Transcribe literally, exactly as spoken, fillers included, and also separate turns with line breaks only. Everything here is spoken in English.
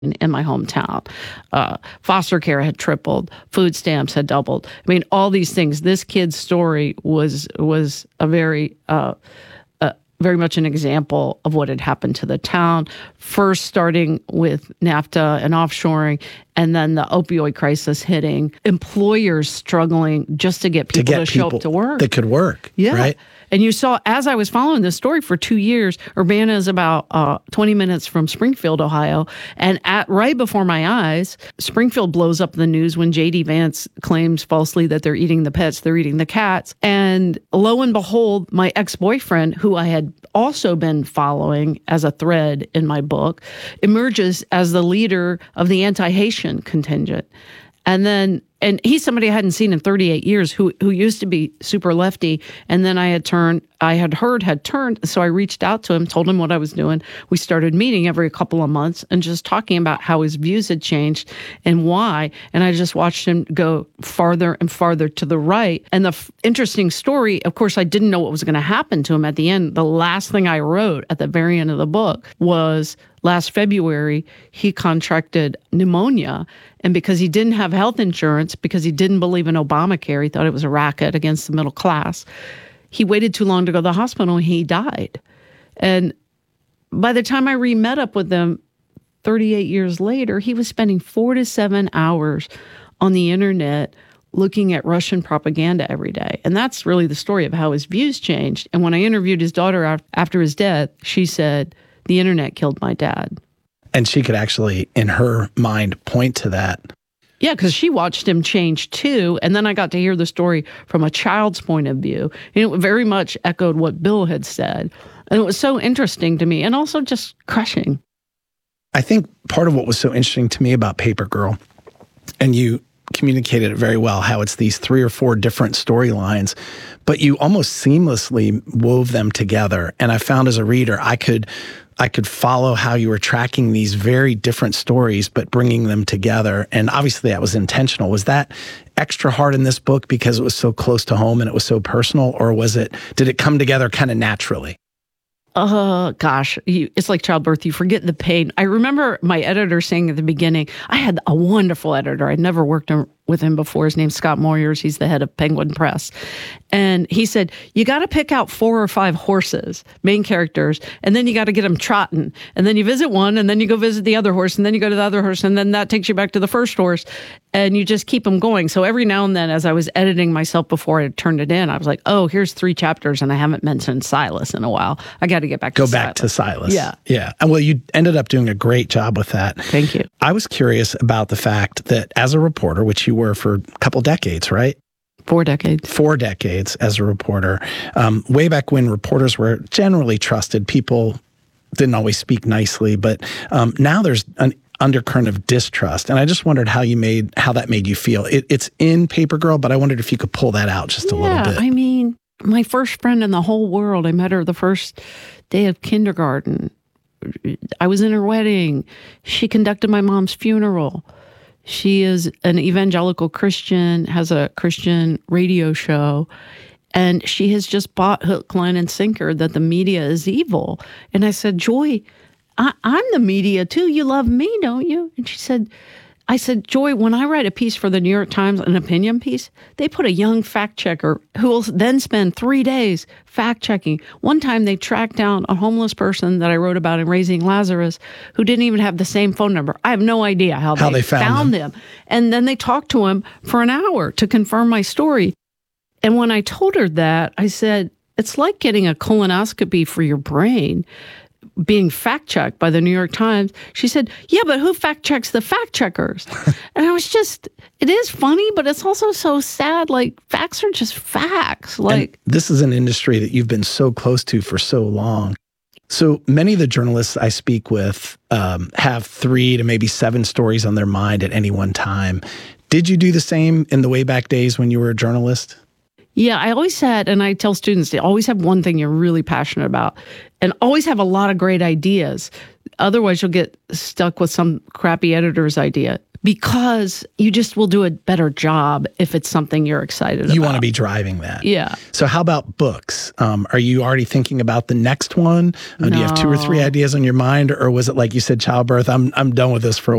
in, in my hometown. Uh, foster care had tripled. Food stamps had doubled. I mean, all these things. This kid's story was was a very uh, uh, very much an example of what had happened to the town. First, starting with NAFTA and offshoring, and then the opioid crisis hitting. Employers struggling just to get people to, get to show
people
up to work.
That could work.
Yeah.
Right.
And you saw, as I was following this story for two years, Urbana is about uh, twenty minutes from Springfield, Ohio. And at right before my eyes, Springfield blows up the news when J D. Vance claims falsely that they're eating the pets, they're eating the cats. And lo and behold, my ex-boyfriend, who I had also been following as a thread in my book, emerges as the leader of the anti-Haitian contingent. And then, and he's somebody I hadn't seen in thirty-eight years who who used to be super lefty. And then I had turned, I had heard had turned. So I reached out to him, told him what I was doing. We started meeting every couple of months and just talking about how his views had changed and why. And I just watched him go farther and farther to the right. And the f- interesting story, of course, I didn't know what was going to happen to him at the end. The last thing I wrote at the very end of the book was last February, he contracted pneumonia. And because he didn't have health insurance, because he didn't believe in Obamacare, he thought it was a racket against the middle class, he waited too long to go to the hospital and he died. And by the time I re-met up with him thirty-eight years later, he was spending four to seven hours on the internet looking at Russian propaganda every day. And that's really the story of how his views changed. And when I interviewed his daughter after his death, she said, the internet killed my dad.
And she could actually, in her mind, point to that.
Yeah, because she watched him change too. And then I got to hear the story from a child's point of view. And it very much echoed what Bill had said. And it was so interesting to me and also just crushing.
I think part of what was so interesting to me about Paper Girl, and you communicated it very well, how it's these three or four different storylines, but you almost seamlessly wove them together. And I found as a reader, I could I could follow how you were tracking these very different stories, but bringing them together. And obviously that was intentional. Was that extra hard in this book because it was so close to home and it was so personal, or was it, did it come together kind of naturally?
Oh, gosh, you, it's like childbirth. You forget the pain. I remember my editor saying at the beginning, I had a wonderful editor. I'd never worked with him before. His name's Scott Moyers. He's the head of Penguin Press. And he said, you got to pick out four or five horses, main characters, and then you got to get them trotting. And then you visit one, and then you go visit the other horse, and then you go to the other horse, and then that takes you back to the first horse. And you just keep them going. So every now and then, as I was editing myself before I turned it in, I was like, oh, here's three chapters, and I haven't mentioned Silas in a while. I got to get back to
Go
Silas.
Go back to Silas.
Yeah.
Yeah. And well, you ended up doing a great job with that.
Thank you.
I was curious about the fact that as a reporter, which you were for a couple decades, right?
Four decades.
Four decades as a reporter. Um, way back when reporters were generally trusted, people didn't always speak nicely, but um, now there's an undercurrent of distrust. And I just wondered how you made, how that made you feel. It, it's in Paper Girl, but I wondered if you could pull that out just a
yeah,
little bit.
I mean, my first friend in the whole world, I met her the first day of kindergarten. I was in her wedding. She conducted my mom's funeral. She is an evangelical Christian, has a Christian radio show, and she has just bought hook, line, and sinker that the media is evil. And I said, Joy, I, I'm the media too. You love me, don't you? And she said, I said, Joy, when I write a piece for the New York Times, an opinion piece, they put a young fact checker who will then spend three days fact checking. One time they tracked down a homeless person that I wrote about in Raising Lazarus who didn't even have the same phone number. I have no idea how,
how
they,
they found,
found
them.
them. And then they talked to him for an hour to confirm my story. And when I told her that, I said, it's like getting a colonoscopy for your brain, being fact-checked by the New York Times. She said, yeah, but who fact-checks the fact-checkers? And I was just, it is funny, but it's also so sad. Like, facts are just facts. Like,
and this is an industry that you've been so close to for so long. So many of the journalists I speak with um, have three to maybe seven stories on their mind at any one time. Did you do the same in the way back days when you were a journalist?
Yeah, I always had, and I tell students, to always have one thing you're really passionate about and always have a lot of great ideas. Otherwise, you'll get stuck with some crappy editor's idea. because you just will do a better job if it's something you're excited about.
You want to be driving that.
Yeah.
So how about books? Um, are you already thinking about the next one? Uh,
no.
Do you have two or three ideas on your mind? Or was it like you said, childbirth, I'm I'm done with this for a